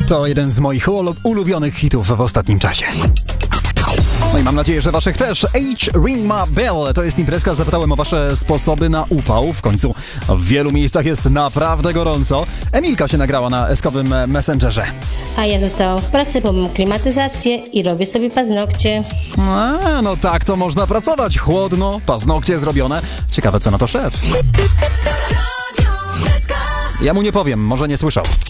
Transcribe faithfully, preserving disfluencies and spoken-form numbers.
To jeden z moich ulu- ulubionych hitów w ostatnim czasie. No i mam nadzieję, że waszych też. H. Ring My Bell to jest imprezka. Zapytałem o wasze sposoby na upał. W końcu w wielu miejscach jest naprawdę gorąco. Emilka się nagrała na eskowym Messengerze. A ja zostałam w pracy, bo mam klimatyzację i robię sobie paznokcie. A, no tak to można pracować. Chłodno, paznokcie zrobione. Ciekawe, co na to szef. Ja mu nie powiem, może nie słyszał.